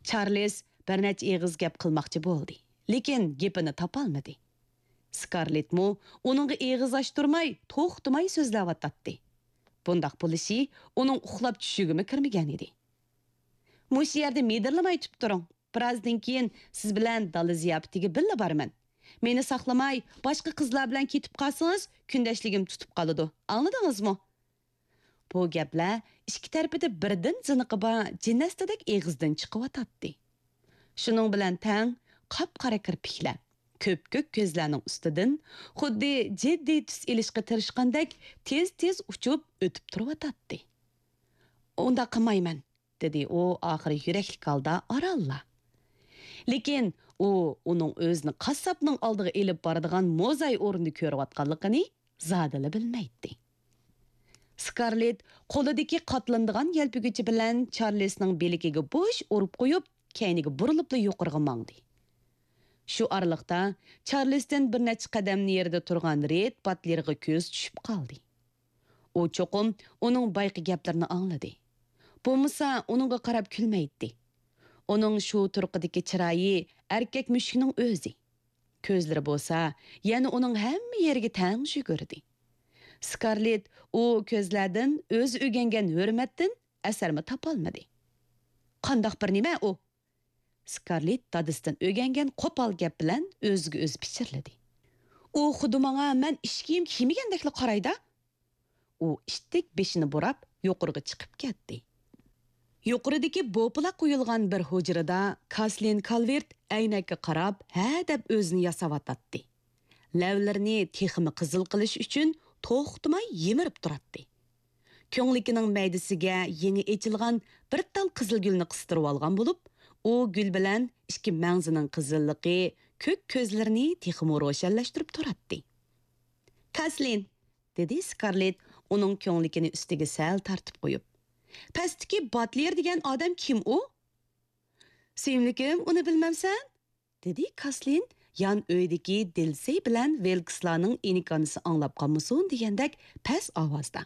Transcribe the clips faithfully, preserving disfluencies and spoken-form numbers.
Charles bir necha eg'iz gap qilmoqchi bo'ldi, lekin gapini topolmadi. Scarlett mu uningga eg'iz ochtirmay, to'xtamay so'zlayotdi. Bundaq bo'lishi uning uxlab tushigimi kirmagan edi. Mush yerda medirlamay turib turing. Birazdan keyin siz bilan dala ziyofatiga billa borman. Meni saqlamay, boshqa qizlar bilan ketib qolsangiz, kundashligim tutib qoladi. Angladingizmi? Bu gaplar ikki tarafida birdan ziniqiba jinnastadek eg'izdan chiqib Shuning bilan tang qop-qora kirpiklar, ko'p-ko'k ko'zlarning ustidan xuddi jiddiy tus ilishga tirishgandek tez-tez uchib o'tib turib Unda qilmayman, dedi u oxiri yurakli holda oralla. Lekin u uning o'zini qassobning oldiga elib boradigan mo'zay o'rnini ko'rayotganligini zodili bilmaydi. Scarlett qo'lidagi qatlanadigan yelpiguchi bilan Charlesning belikiga bo'sh urib qo'yib, kayniga burilibla yuqoriga mangdi. Shu oraliqda Charlesdan bir necha qadamni yerda turgan Red Butlerga ko'z tushib qoldi. U cho'qim uning bayqi gaplarini angladi. Bo'lmasa uningga qarab kulmaydi. Uning shu turqidagi chiroyi erkak mushukning o'zi. Ko'zlari bo'lsa, yana uning hamma yeriga tang shugurdi. Scarlett u ko'zlardan o'zi o'rgangan hurmatdan asarni topolmadi. Qandoq bir nima u? Scarlett dadisidan o'rgangan qo'pol gap bilan o'ziga o'zi pichirladi. U xuddi menga men ish kiyim kiymagandekli qaraydi. U ishtik beshini burab yuqoriga chiqib ketdi. Yuqoridagi bo'pila qo'yilgan bir hujrada Kathleen Calvert aynakka qarab, ha deb o'zini yasavatdi. Lavlarini texmi qizil qilish uchun to'xtamay yemirib turadi. Ko'nglikining maydasiga yangi echilgan bir tal qizil gulni qistirib olgan bo'lib, u gul bilan ikki mangzining qizilligi ko'k ko'zlarini texmi ro'shanlashtirib turadi. Kathleen, dedi Scarlett uning ko'nglikini ustiga sal tartib qo'yib. Pastiki Butler degan odam kim u? Sevimlikim, uni bilmamsan? Dedi Kathleen yan uydagi Dilsey bilan Wilkeslarning inikonisi anglab qolmasin degandek past ovozda.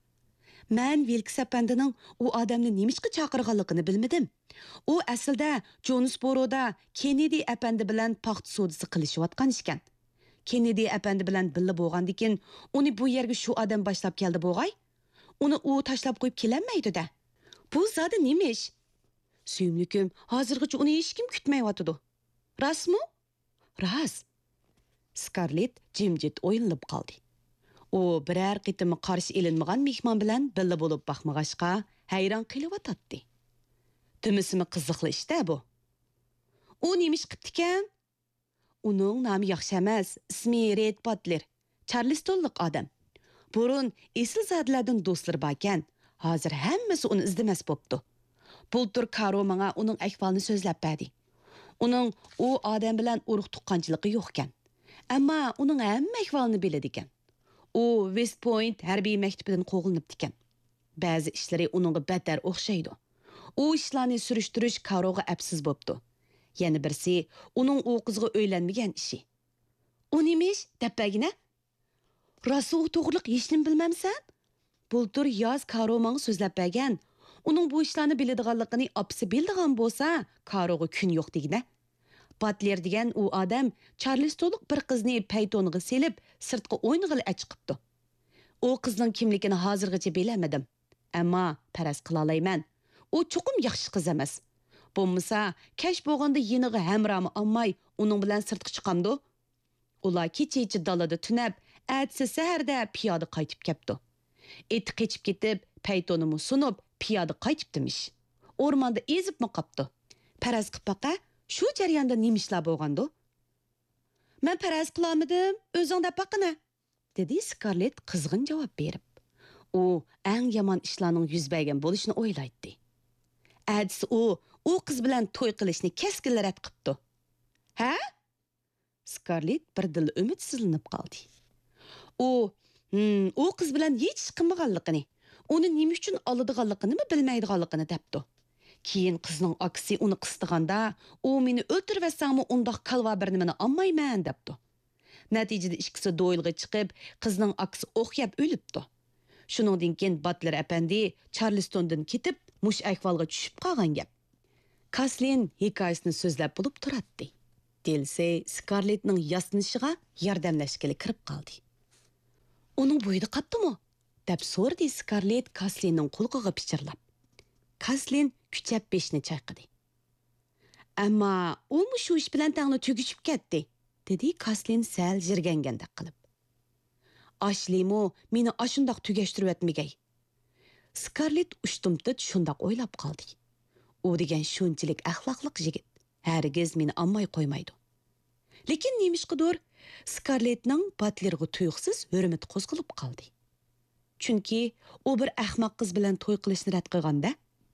Men Wilkes apandining u odamni nimishqa chaqirganligini bilmadim. U aslida Jonesboroda Kennedy apandi bilan paxt sodisi qilishayotgan ekan. Kennedy apandi bilan billa bo'lgandikin, uni bu yerga shu odam boshlab keldi bo'g'ay. Uni u tashlab qo'yib kelanmaydi-da. Bu zodi nima ish? Suyimlikim, hozirgacha uni hech kim kutmayotdi. Rasmi? Ras. Scarlett jimjit o'yinlab qoldi. U biror qitimni qarshi elinmagan mehmon bilan billa bo'lib baxmag'ashqa hayron qilyotdi. Timisimi qiziqli ishda bu. U nima ish qildi ekan? Uning nomi yaxshi emas, ismi Red Butler. Charlestonlik odam. Burun esil zadlardan do'stlar barkan, hozir hammasi uni izdamas bo'pti. Bultur Karo menga uning ahvolini so'zlab berdi. Uning u odam bilan urug' tuqqanchiligi yo'q ekan. Ammo uning hamma ahvolini biladi ekan. U West Point harbiy maktabidan qo'g'ilibdi ekan. Ba'zi ishlari uningga battar o'xshaydi. U ishlarni surishtirish Karoga absiz bo'pti. Yana birsi uning u qizga uylanmagan ishi. U nimish dapagina? Rasu to'g'riliq hech nim bilmamsan? Bultur yoz Karo menga so'zlab bergan. Uning bu ishlarni biladiganligini opsi bildigan bo'lsa, Karoga kun yo'q degina. Butler degan u odam Charlestonlik bir qizni paytoniga selib, sirtqa o'ynag'ili chiqibdi. U qizning kimligini hozirgacha bilamadim. Ammo paras qila olayman. U cho'qim yaxshi qiz emas. Bo'lmasa, kash bo'lganda yeniga hamromi olmay, uning bilan sirtqa chiqamdi. Ular kecha-kecha dalada tunab, atsi saharda piyoda qaytib ketdi. Eti qechib ketib, paytonimi sunib, piyoda qaytibdimish. O'rmonda ezibmi qopdi. Paras qilib baqa, shu jarayonda nima ishlar bo'lgandi? Men paras qilolmadim, o'zing deb baqina, dedi Scarlett qizg'in javob berib. U eng yomon ishlarning yuz bergan bo'lishini o'ylaydi. Adsi u, u qiz bilan to'y qilishni keskinlar rad qilibdi. Ha? Scarlett bir dil umidsizlanib qoldi. U, hmm, u qiz bilan hech qilmaganligini, uni nima uchun oladiganligini bilmaydiganligini debdi. Keyin qizning aksi uni qistiganda, u meni o'ltirvasanmi undoq qalva bir nimani olmayman debdi. Natijada ikkisi do'yilga chiqib, qizning aksi o'xyab o'libdi. Shuningdan keyin Butler apandi Charlestondan ketib, mush ahvolga tushib qolgan gap. Kaslin hikoyasini so'zlab bo'lib turadi. Delsi Scarlettning yasnishiga yordamlashgili kirib qoldi. Uning bo'yida qaptimi? deb so'radi Scarlett Kaslinning qo'lqiga pichirlab. Kaslin kuchab beshni chayqadi. Ammo u shu ish bilan tangni tugishib ketdi, dedi Kaslin sal jirgangandek qilib. Ashlimo meni ashundoq tugashtirib etmagay. Scarlett ushtumtid shundoq o'ylab qoldi. U degan shunchalik axloqliq yigit, hargiz meni ammay qo'ymaydi. Lekin nemishqidir Scarlettning patlerga tuyuqsiz hurmat qo'zg'alib qoldi. Chunki u bir ahmoq qiz bilan to'y qilishni rad qilganda,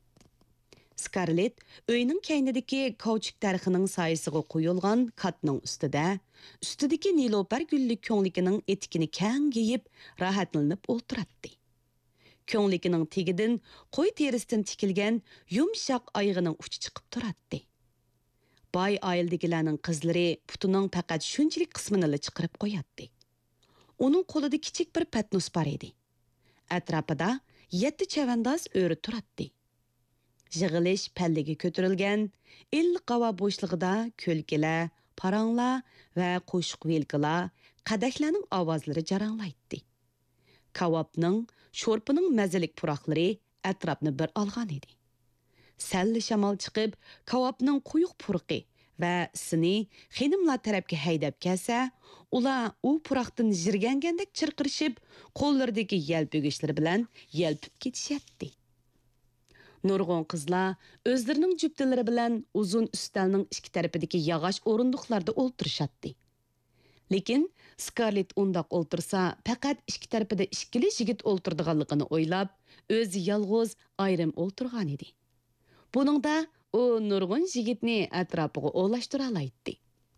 Scarlett uyning kaynidagi kauchuk daraxining soyasiga qo'yilgan katning ustida, ustidagi nilopar gullik ko'nglikining etikini kang yeyib, rohatlanib o'ltiradi. Ko'nglikining tegidan qo'y terisidan tikilgan yumshoq oyog'ining uchi chiqib turadi. Boy oildagilarning qizlari putining faqat shunchalik qismini chiqarib qo'yadi. Uning qo'lida kichik bir patnus bor edi. Atrofida yetti chavandoz o'ri turadi. Yig'ilish palliga ko'tarilgan, illiq havo bo'shlig'ida ko'lkalar, paranglar va qo'shiq velkalar, qadaklarning ovozlari jaranglaydi. Kavobning, sho'rpining mazalik puroqlari atrofni bir olgan edi. Salli shamol chiqib, kavobning quyuq purqi va isini xonimlar tarafga haydab kelsa, ular u puroqdan jirgangandek chirqirishib, qo'llaridagi yalpigishlar bilan yalpib ketishadi. Nurg'un qizlar o'zlarining juftilari bilan uzun ustalning ikki tarafidagi yog'och o'rindiqlarda o'ltirishadi. Lekin Scarlett undoq o'ltirsa, faqat ikki tarafida ikkili yigit o'ltirdiganligini o'ylab, o'zi yolg'iz ayrim o'ltirgan edi. Buningda u nurg'un yigitni atrofiga o'lashtira oladi.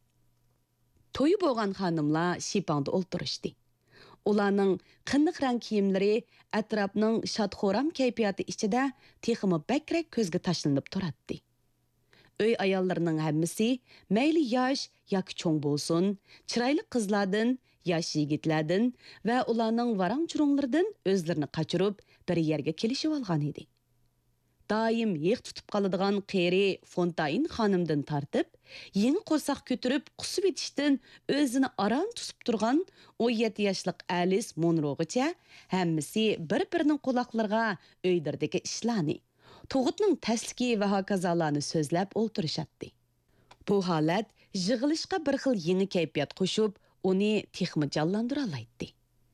To'yi bo'lgan xonimlar shipangda o'ltirishdi. Ularning qindiq rang kiyimlari atrofning shodxo'ram kayfiyati ichida texmi bakrak ko'zga tashlanib turadi. Uy ayollarining hammasi mayli yosh yoki cho'ng bo'lsin, chiroyli qizlardan, yosh yigitlardan va ularning varang-churunglaridan o'zlarini qochirib bir yerga kelishib olgan edi. Doim yiq tutib qoladigan qeri Fontaine xonimdan tortib, yangi qo'rsoq ko'tirib qusib etishdan o'zini aram tutib turgan o'n yetti yoshlik Alice Monroe'gacha hammasi bir-birining quloqlariga uydirdagi ishlarni, tug'utning tasliki va hokazolarni so'zlab o'ltirishadi. Bu holat yig'ilishga bir xil yangi kayfiyat qo'shib, uni texmi jonlantira oladi.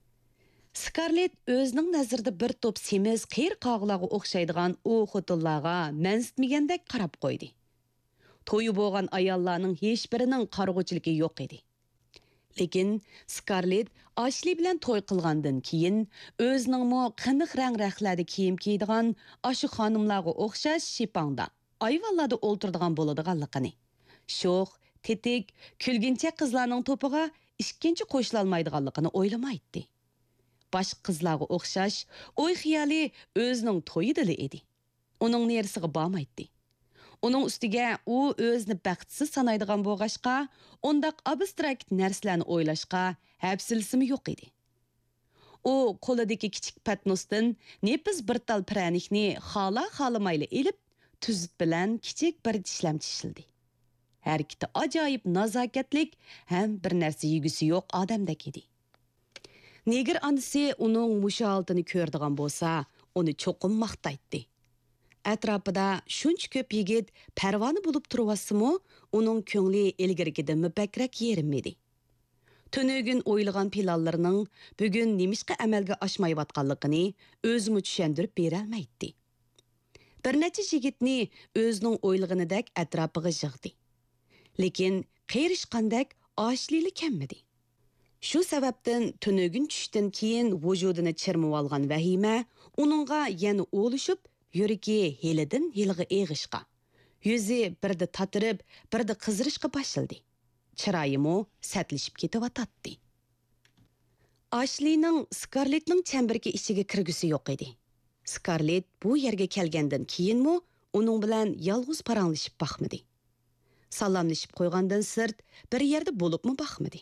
Scarlett o'zining nazarida bir to'p semiz qiyr qog'larga o'xshaydigan u xotinlarga mansitmagandek qarab qo'ydi. To'yi bo'lgan ayollarning hech birining qarg'uvchiligi yo'q edi. Lekin Scarlett Ashley bilan to'y qilgandan keyin o'zining mo qiniq rang raqlarda kiyim kiydigan ashu xonimlarga o'xshash shipangda ayvonlarda o'ltirdigan bo'ladiganligini, sho'x, tetik, kulgincha qizlarning to'piga ikkinchi qo'shilolmaydiganligini o'ylamaydi. Boshqa qizlarga o'xshash o'y xiyoli o'zining to'yidili edi. Uning nersiga bormaydi. Uning ustiga u o'zini baxtsiz sanaydigan bo'lg'ashqa, undaq abstrakt narsalarni o'ylashqa hafsilsimi yo'q edi. U qo'lidagi kichik patnosdan nepiz bir tal pranikni xola xolamayli elib, tuzit bilan kichik bir tishlam tishildi. Harakati ajoyib nazokatlik ham bir narsa yegisi yo'q odamdek edi. Negir anisi uning mushaltini ko'rdigan bo'lsa, uni cho'qim maqtaydi. Atrofida shuncha ko'p yigit parvoni bo'lib turibsimi, uning ko'ngli ilgirgidan bakrak yerimidi. Tönögün o'ylagan planlarining bugun nimishqa amalga oshmayotganligini o'zimi tushuntirib bera olmaydi. Bir necha yigitni o'zining o'ylaganidek atrofiga yig'di. Lekin qerishqandek oshlili kammidi. Shu sababdan tönögün tushdan keyin vujudini chirmib olgan vahima uningga yana o'lishib, yuragi helidan yilg'i eg'ishqa, yuzi birda tatirib, birda qizirishqa boshladi. Chiroyimi satlishib ketayotdi. Ashleyning Scarlettning chamberga ichiga kirgisi yo'q edi. Scarlett bu yerga kelgandan keyinmi uning bilan yolg'iz paranglashib baxmadi. Salomlashib qo'ygandan sirt bir yerda bo'libmi baxmadi.